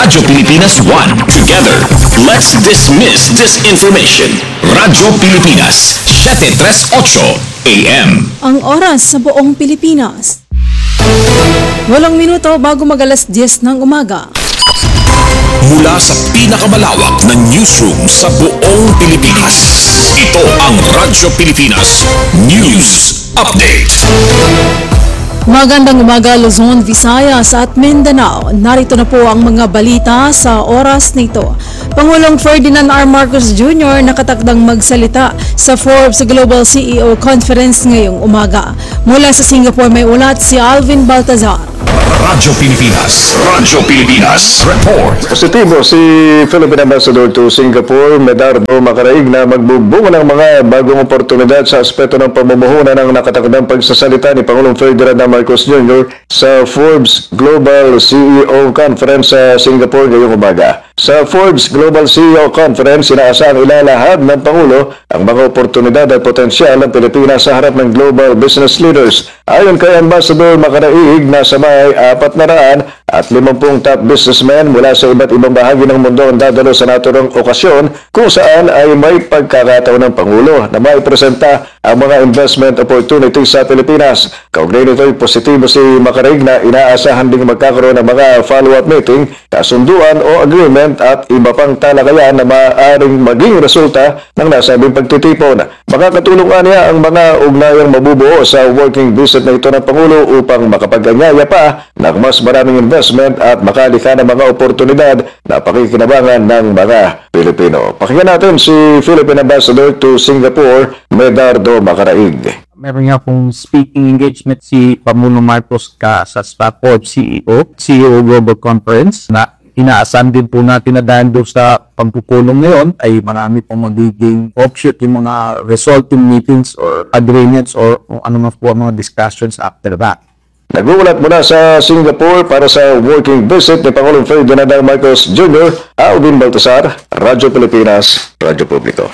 Radyo Pilipinas 1. Together, let's dismiss disinformation. Radyo Pilipinas, 738 AM. Ang oras sa buong Pilipinas. 8 minuto bago mag-alas 10 ng umaga. Mula sa pinakamalawak na newsroom sa buong Pilipinas. Ito ang Radyo Pilipinas News Update. Magandang umaga Luzon, Visayas at Mindanao. Narito na po ang mga balita sa oras nito. Pangulong Ferdinand R. Marcos Jr. nakatakdang magsalita sa Forbes Global CEO Conference ngayong umaga. Mula sa Singapore may ulat si Alvin Baltazar. Radyo Pilipinas Report. Positibo si Philippine Ambassador to Singapore, Medardo Macaraig, na magbubunga ng mga bagong oportunidad sa aspeto ng pamumuhunan ng nakatakdang pagsasalita ni Pangulong Ferdinand Marcos Jr. sa Forbes Global CEO Conference sa Singapore ngayong umaga. Sa Forbes Global CEO Conference, inaasahang ilalahad ng Pangulo ang mga oportunidad at potensyal ng Pilipinas sa harap ng global business leaders. Ayon kay Ambassador Macaraig, nasa may 450 top businessmen mula sa iba't ibang bahagi ng mundo ang dadalo sa naturang okasyon kung saan ay may pagkakataon ng Pangulo na maipresenta ang mga investment opportunities sa Pilipinas. Kaugnay nito'y positibo si Macaraig na inaasahan ding magkakaroon ng mga follow-up meeting, kasunduan o agreement at iba pang talakayan na maaaring maging resulta ng nasabing pagtitipon. Makakatulong niya ang mga ugnayang mabubuo sa working visit na ito ng Pangulo upang makapag-anyaya pa ng mas maraming investment at makalika ng mga oportunidad na pakikinabangan ng mga Pilipino. Pakinggan natin si Philippine Ambassador to Singapore, Medardo Macaraig. Meron nga pong speaking engagement si Pangulong Marcos sa Forbes CEO Global Conference na inaasahan din po natin na dahil doon sa pagpupulong ngayon ay marami pong magiging offshoot yung mga resulting meetings or agreements or ano man po ang mga discussions after that. Nagulat mula sa Singapore para sa working visit ni Pangulong Ferdinand Marcos Jr., Alvin Baltasar, Radyo Pilipinas, Radyo Publiko.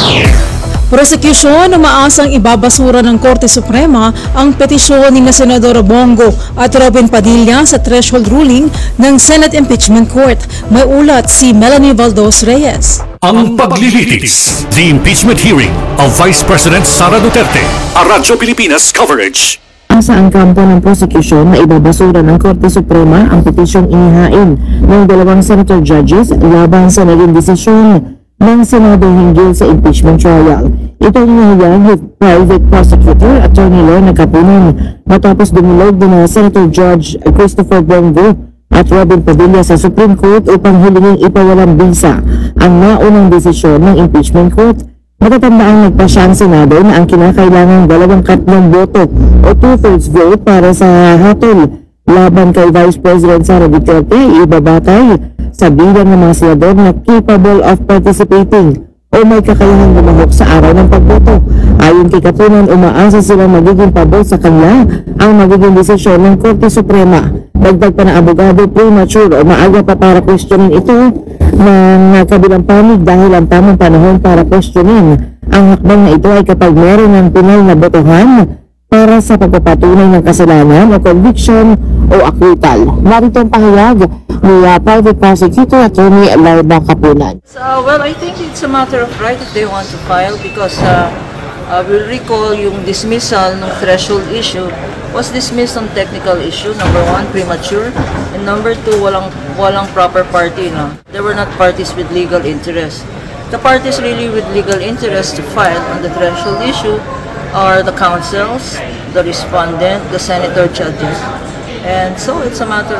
Prosecution umaasang ibabasura ng Korte Suprema ang petisyon ni Senador Bongo at Robin Padilla sa threshold ruling ng Senate Impeachment Court. May ulat si Melanie Valdos Reyes. Ang paglilitis, the impeachment hearing of Vice President Sara Duterte. A Radyo Pilipinas coverage. Asa ang kampo ng prosecution na ibabasura ng Korte Suprema ang petisyong inihain ng dalawang senator judges laban sa naging desisyon ng Senado hinggil sa impeachment trial. Ito ang inihayag ni Private Prosecutor Attorney Lorna Capunan matapos dumulog na Senator Judge Christopher Bongo at Robin Padilla sa Supreme Court upang hilingin ipawalang bisa ang naunang desisyon ng impeachment court. Matatandaan nagpasya ang Senado na ang kinakailangang 2/3 boto o 2/3 vote para sa hatol laban kay Vice President Sara Duterte ibabatay sa bilang ng mga senador na capable of participating o may kakayahang lumahok sa araw ng pagboto. Ayon kay Katunan, umaasa silang magiging pabor sa kanila ang magiging desisyon ng Korte Suprema. Dagdag pa na abogado, premature o maaga pa para questionin ito ng kabilang panig dahil ang tamang panahon para questionin ang hakbang na ito ay kapag meron ng pinal na botohan para sa pagpapatunay ng kasalanan o conviction o acquittal. Narito ang pahayag ni Private Prosecutor Attorney Lorna Capunan. Well, I think it's a matter of right if they want to file because we'll recall yung dismissal ng threshold issue was dismissed on technical issue. Number 1, premature. And number 2, walang proper party. No? There were not parties with legal interest. The parties really with legal interest to file on the threshold issue are the councils, the respondent, the senator judges. And so it is a matter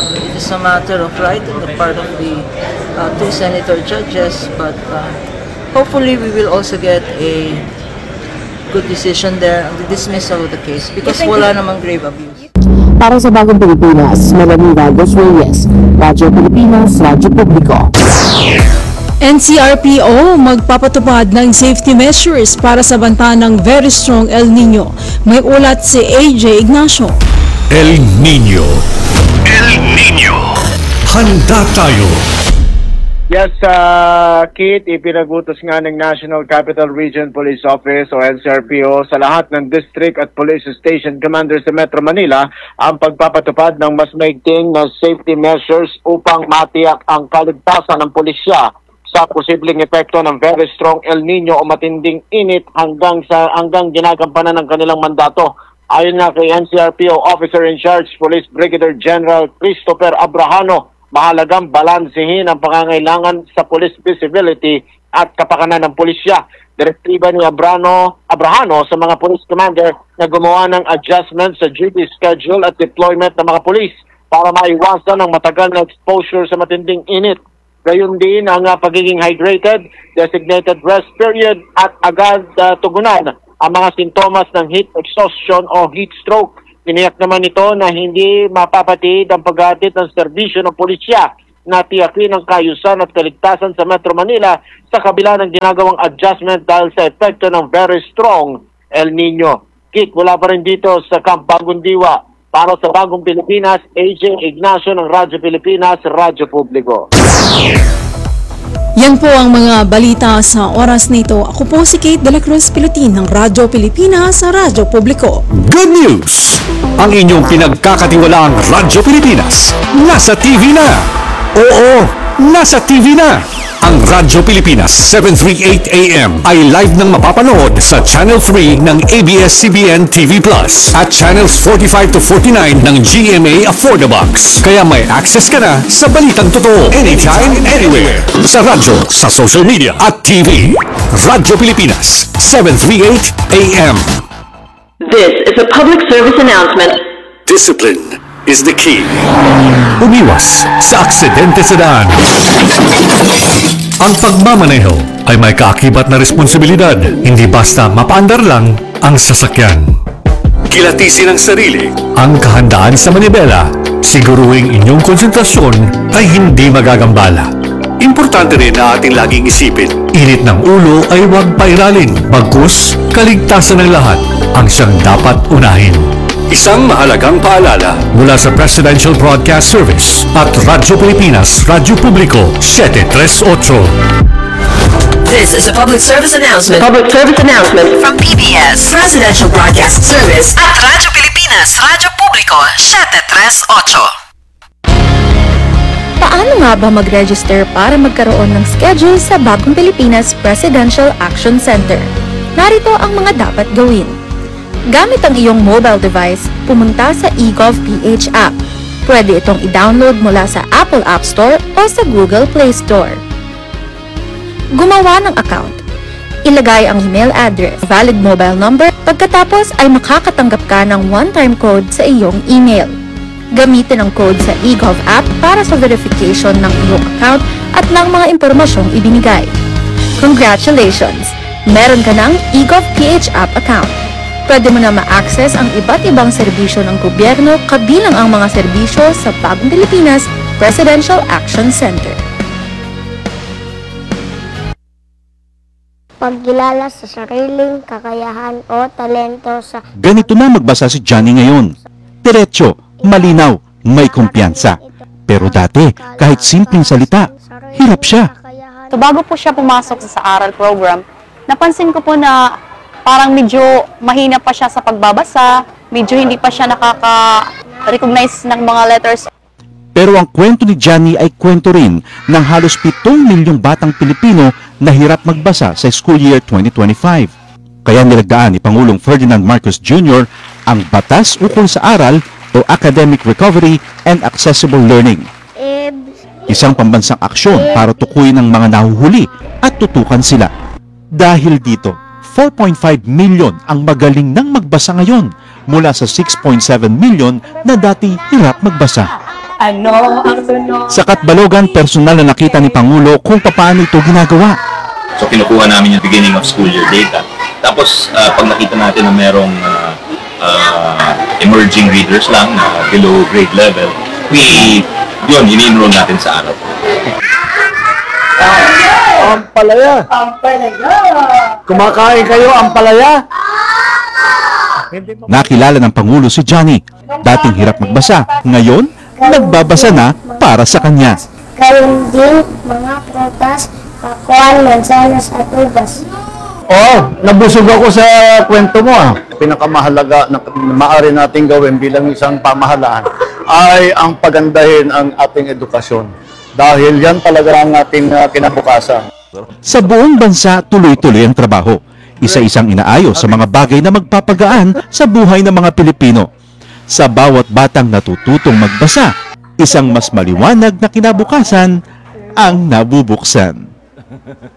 of right on the part of the 2 senator judges, but hopefully we will also get a good decision there on the dismissal of the case because wala namang grave abuse. Para sa Bagong Pilipinas, Melanie Valdos Reyes, Radyo Pilipinas, Radyo Publiko. NCRPO magpapatupad ng safety measures para sa banta ng very strong El Nino. May ulat si AJ Ignacio. El Nino. El Nino. Handa tayo. Yes, Kit, ipinagutos nga ng National Capital Region Police Office o NCRPO sa lahat ng district at police station commanders sa Metro Manila ang pagpapatupad ng mas maigting na safety measures upang matiyak ang kaligtasan ng pulisya sa posibleng epekto ng very strong El Nino o matinding init hanggang ginagampanan ng kanilang mandato. Ayon nga kay NCRPO Officer in Charge Police Brigadier General Christopher Abrahano, mahalagang balansehin ang pangangailangan sa police visibility at kapakanan ng pulisya. Direktiba ni Abrahano sa mga police commander na gumawa ng adjustment sa duty schedule at deployment ng mga police para maiwasan ang matagal na exposure sa matinding init. Gayon din ang pagiging hydrated, designated rest period at agad tugunan ang mga sintomas ng heat exhaustion o heat stroke. Tiniyak naman ito na hindi mapapatid ang paghatid ng serbisyo ng pulisya na tiyakin ang kayusan at kaligtasan sa Metro Manila sa kabila ng ginagawang adjustment dahil sa epekto ng very strong El Nino. Kit, wala pa rin dito sa Camp Bagong Diwa. Para sa Bagong Pilipinas, AJ Ignacio ng Radyo Pilipinas, Radyo Publiko. Yan po ang mga balita sa oras na ito. Ako po si Kate De La Cruz Pilotin ng Radyo Pilipinas sa Radyo Publiko. Good news! Ang inyong pinagkakatiwalaang Radyo Pilipinas nasa TV na! Oo, nasa TV na! Ang Radyo Pilipinas 738 AM ay live nang mapapanood sa Channel 3 ng ABS-CBN TV Plus at Channels 45 to 49 ng GMA Affordabox. Kaya may access ka na sa balitang totoo anytime, anywhere. Sa radyo, sa social media at TV. Radyo Pilipinas 738 AM. This is a public service announcement. Discipline is the key. Umiwas sa aksidente sa daan. Ang pagmamaneho ay may kaakibat na responsibilidad, hindi basta mapaandar lang ang sasakyan. Kilatisin ang sarili, ang kahandaan sa manibela, siguruhing inyong konsentrasyon ay hindi magagambala. Importante rin na ating laging isipin, init ng ulo ay huwag pairalin, bagkus kaligtasan ng lahat ang siyang dapat unahin. Isang mahalagang paalala mula sa Presidential Broadcast Service at Radyo Pilipinas, Radyo Publiko, 738. This is a public service announcement. Public service announcement from PBS, Presidential Broadcast Service at Radyo Pilipinas, Radyo Publiko, 738. Paano nga ba mag-register para magkaroon ng schedule sa Bagong Pilipinas Presidential Action Center? Narito ang mga dapat gawin. Gamit ang iyong mobile device, pumunta sa eGov.ph app. Pwede itong i-download mula sa Apple App Store o sa Google Play Store. Gumawa ng account. Ilagay ang email address, valid mobile number, pagkatapos ay makakatanggap ka ng one-time code sa iyong email. Gamitin ang code sa eGov app para sa verification ng iyong account at ng mga impormasyong ibinigay. Congratulations! Meron ka ng eGov.ph app account. Pwede mo na ma-access ang iba't ibang serbisyo ng gobyerno kabilang ang mga serbisyo sa Bagong Pilipinas Presidential Action Center. Pagkilala sa sariling kakayahan o talento sa... Ganito na magbasa si Johnny ngayon. Diretso, malinaw, may kumpiyansa. Pero dati, kahit simpleng salita, hirap siya. So bago po siya pumasok sa aral program, napansin ko po na parang medyo mahina pa siya sa pagbabasa, medyo hindi pa siya nakaka-recognize ng mga letters. Pero ang kwento ni Johnny ay kwento rin ng halos 7 milyong batang Pilipino na hirap magbasa sa school year 2025. Kaya nilagdaan ni Pangulong Ferdinand Marcos Jr. ang Batas Ukol sa Aral o Academic Recovery and Accessible Learning. Isang pambansang aksyon para tukuyin ang mga nahuhuli at tutukan sila. Dahil dito, 4.5 million ang magaling nang magbasa ngayon mula sa 6.7 million na dati hirap magbasa. Sa Katbalogan, personal na nakita ni Pangulo kung paano ito ginagawa. So kinukuha namin yung beginning of school year data. Tapos pag nakita natin na merong emerging readers lang na below grade level, ini-enroll natin sa araw. Ampalaya. Kumakain kayo ampalaya? Nakilala ng Pangulo si Johnny. Dating hirap magbasa, ngayon nagbabasa na para sa kanya. Gayun din, mga prutas, pakuan, mansanas at ubas. Oh, nabusog ako sa kwento mo ah. Pinakamahalaga na maaari nating gawin bilang isang pamahalaan ay ang pagandahin ang ating edukasyon. Dahil yan talaga ang ating kinabukasan. Sa buong bansa, tuloy-tuloy ang trabaho. Isa-isang inaayos sa mga bagay na magpapagaan sa buhay ng mga Pilipino. Sa bawat batang natututong magbasa, isang mas maliwanag na kinabukasan ang nabubuksan.